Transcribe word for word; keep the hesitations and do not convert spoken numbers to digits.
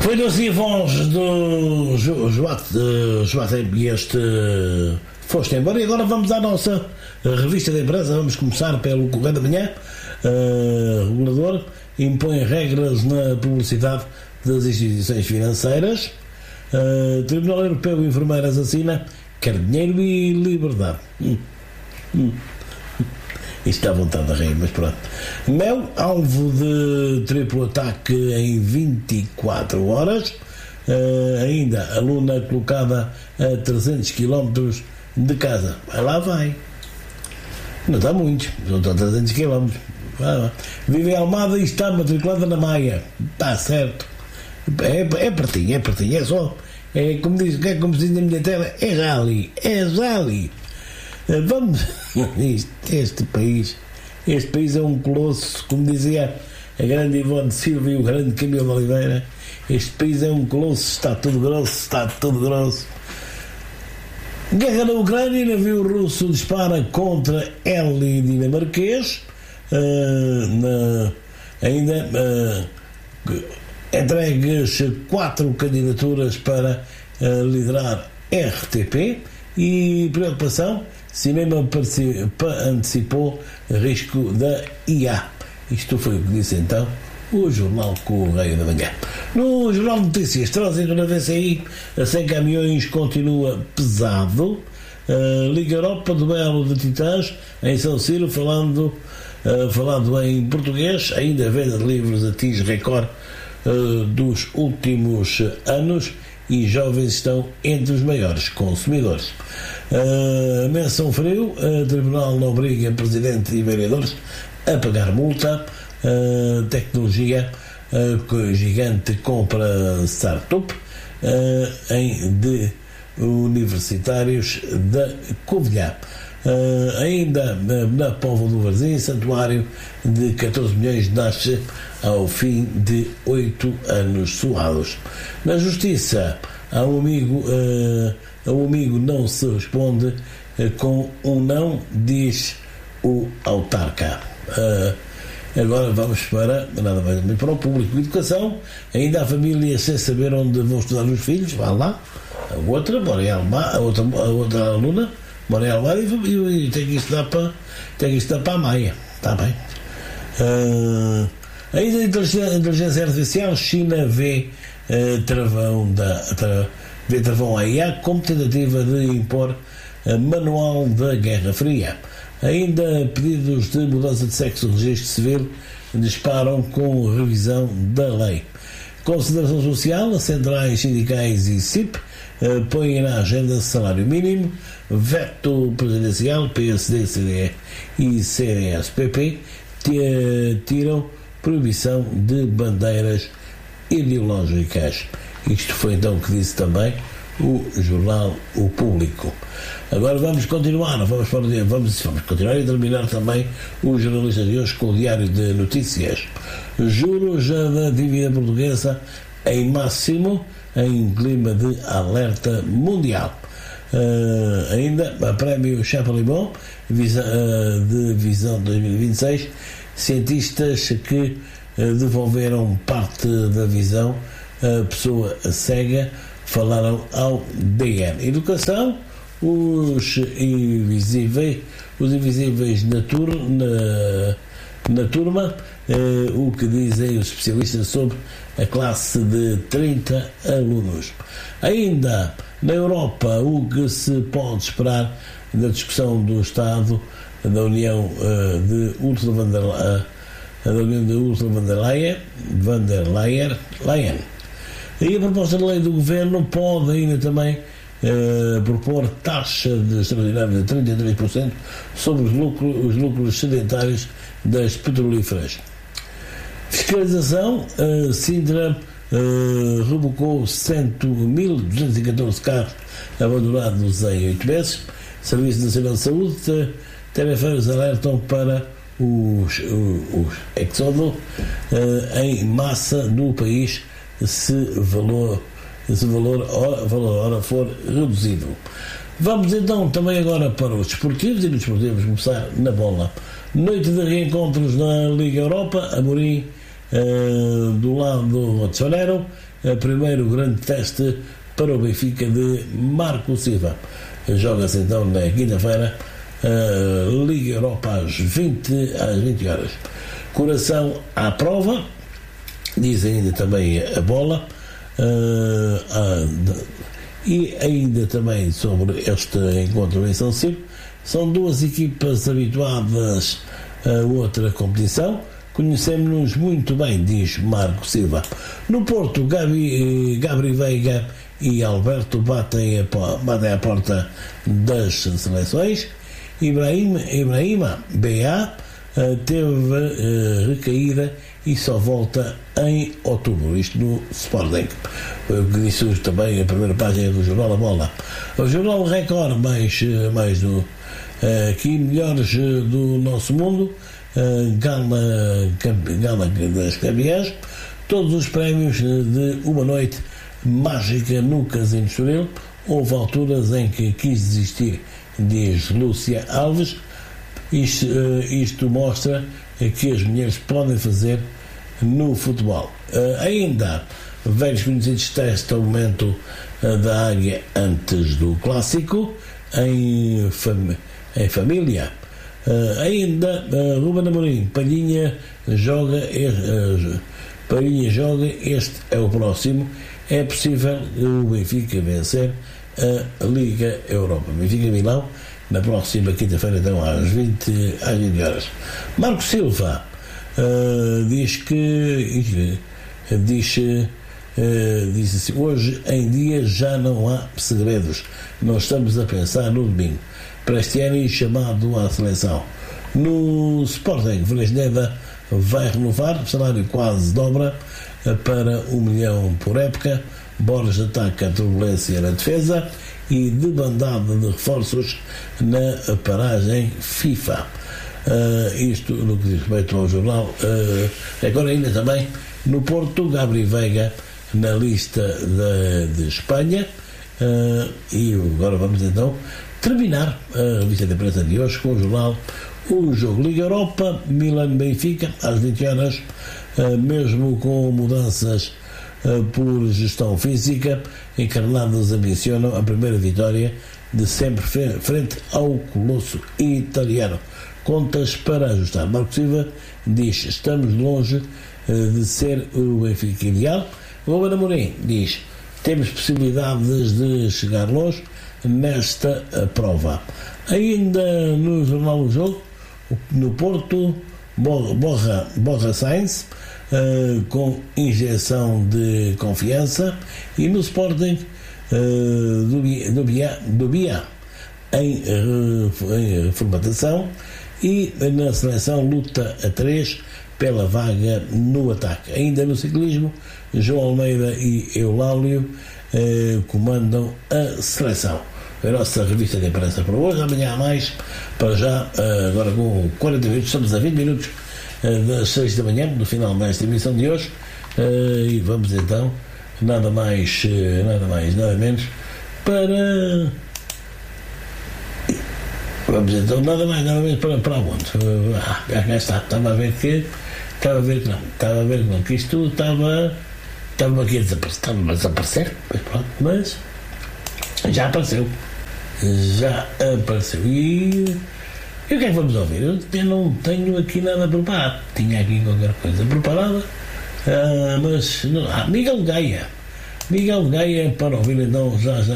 Foi doze voz do Joaquim e este foste embora. E agora vamos à nossa revista de imprensa. Vamos começar pelo Correio da Manhã. Uh, regulador impõe regras na publicidade das instituições financeiras. Uh, Tribunal Europeu de Enfermeiras assina: quer dinheiro e liberdade. Hum. Hum. Isto dá vontade de rir, mas pronto. Mel, alvo de triplo ataque em vinte e quatro horas. Uh, ainda, aluna colocada a trezentos quilómetros de casa. Vai lá, vai. Não está muito, não está a trezentos quilómetros. Vive em Almada e está matriculada na Maia. Está certo. É, é pertinho, é pertinho. É só. É como diz, é como se diz na minha terra: é já ali. É já ali. Vamos, este país, este país é um colosso, como dizia a grande Ivone Silva e o grande Camilo de Oliveira. Este país é um colosso, está tudo grosso, está tudo grosso. Guerra na Ucrânia, navio russo dispara contra Heli dinamarquês. Uh, na, ainda uh, entregues quatro candidaturas para uh, liderar R T P. E preocupação: cinema antecipou risco da I A. Isto foi o que disse então o jornal Correio da Manhã. No Jornal de Notícias, trânsito na V C I a cem caminhões continua pesado. Uh, Liga Europa, duelo de titãs em São Ciro, falando, uh, falando em português. Ainda a venda de livros atinge recorde uh, dos últimos anos e jovens estão entre os maiores consumidores. Uh, menção frio: uh, Tribunal não obriga Presidente e vereadores a pagar multa. Uh, tecnologia: uh, gigante compra startup uh, em de universitários da Covilhã. Uh, ainda uh, na Póvoa do Varzim, santuário de catorze milhões nasce ao fim de oito anos suados. Na Justiça, ao amigo, uh, ao amigo não se responde uh, com um não, diz o autarca. Uh, agora vamos para, nada mais para o público de educação. Ainda a família sem saber onde vão estudar os filhos, vá lá. A outra, mora em Almada, a outra, a outra aluna mora em Almada e, e, e tem que estudar para, tem que estudar para a Maia. Está bem. Uh, ainda a inteligência artificial: China vê uh, travão da tra, vê travão à I A como tentativa de impor uh, manual da Guerra Fria. Ainda pedidos de mudança de sexo no registro civil disparam com revisão da lei. Consideração social: as centrais sindicais e C I P uh, põem na agenda salário mínimo. Veto presidencial: P S D, C D e C D S P P tiram proibição de bandeiras ideológicas. Isto foi então o que disse também o jornal O Público. Agora vamos continuar, vamos, para o dia, vamos, vamos continuar e terminar também o jornalista de hoje com o Diário de Notícias. Juros da dívida portuguesa em máximo em clima de alerta mundial. Uh, ainda a prémio Champollion visa, uh, de visão dois mil e vinte e seis, cientistas que uh, devolveram parte da visão a pessoa cega falaram ao D N. Educação: os invisíveis, os invisíveis na, tur, na, na turma, uh, o que dizem os especialistas sobre a classe de trinta alunos. Ainda na Europa, o que se pode esperar da discussão do Estado da União uh, de Ursula von der, uh, da União de Ursula von der Leyen, von der Leyen, Leyen. E a proposta de lei do Governo pode ainda também uh, propor taxa de extraordinária de trinta e três por cento sobre os lucros, os lucros sedentários das petrolíferas. Fiscalização: uh, Sintra Uh, rebocou mil duzentos e catorze carros abandonados em oito meses. Serviço Nacional de Saúde: tarefeiros alertam para os, os exódo uh, em massa do país se valor, se valor, hora, valor hora for reduzido. Vamos então também agora para os desportivos, e nos desportivos começar na bola. Noite de reencontros na Liga Europa. Amorim Uh, do lado do Rio de Janeiro o primeiro grande teste para o Benfica de Marco Silva. Joga-se então na quinta-feira, uh, Liga Europa às vinte, às vinte horas. Coração à prova, diz ainda também a bola, uh, uh, e ainda também sobre este encontro em São Siro. São duas equipas habituadas a outra competição. Conhecemos-nos muito bem, diz Marco Silva. No Porto, Gabi, Gabri Veiga e Alberto batem a, batem a porta das seleções. Ibrahim, Ibrahima B A teve uh, recaída e só volta em outubro, isto no Sporting. Foi o que disse hoje também a primeira página do Jornal A Bola. O Jornal Record, mais, mais do, uh, aqui, melhores do nosso mundo, uh, Gala, Gala das Campeãs, todos os prémios de uma noite mágica no Casino Estoril. Houve alturas em que quis desistir, diz Lúcia Alves. Isto, uh, isto mostra que as mulheres podem fazer no futebol. Uh, ainda, velhos conhecidos testam o momento uh, da Águia antes do clássico, em, fam- em família. Uh, ainda, uh, Ruben Amorim, Palhinha joga, uh, Palhinha joga, este é o próximo. É possível o Benfica vencer a Liga Europa. Benfica Milão, na próxima quinta-feira, então às vinte, às vinte horas. Marco Silva uh, diz que uh, diz, uh, diz assim: hoje em dia já não há segredos, nós estamos a pensar no domingo. Prestiani chamado à seleção. No Sporting, Fresneda vai renovar, o salário quase dobra uh, para um milhão por época. Borges ataca a turbulência na defesa e debandada de reforços na paragem FIFA. Uh, isto no que diz respeito ao jornal. Uh, agora ainda também no Porto, Gabri Veiga na lista de, de Espanha. Uh, e agora vamos então terminar a lista de imprensa de hoje com o jornal O Jogo. Liga Europa, Milan-Benfica às vinte horas, uh, mesmo com mudanças por gestão física, encarnados ambicionam a primeira vitória de sempre frente ao colosso italiano. Contas para ajustar. Marco Silva diz: estamos longe de ser o Benfica ideal. Ruben Amorim diz: temos possibilidades de chegar longe nesta prova. Ainda no Jornal do Jogo, no Porto, Borja, Borja Sainz, Uh, com injeção de confiança, e no Sporting, uh, do, do, Bia, do Bia em, uh, em formatação, e na seleção luta a três pela vaga no ataque. Ainda no ciclismo, João Almeida e Eulálio uh, comandam a seleção. A nossa revista de imprensa para hoje. Amanhã há mais. Para já, uh, agora com quarenta minutos, estamos a vinte minutos das seis da manhã, no final desta emissão de hoje, uh, e vamos então, nada mais, uh, nada mais, nada menos, para. Vamos então, nada mais, nada menos para, para onde? Uh, ah, já está, estava a ver que. Estava a ver que não, estava a ver que não, que isto estava. Estava aqui a desaparecer, estava a desaparecer, mas pronto, mas. Já apareceu. Já apareceu. E. E o que é que vamos ouvir? Eu, eu não tenho aqui nada preparado. Tinha aqui qualquer coisa preparada, uh, mas não. Ah, Miguel Gaia. Miguel Gaia para ouvir então já já.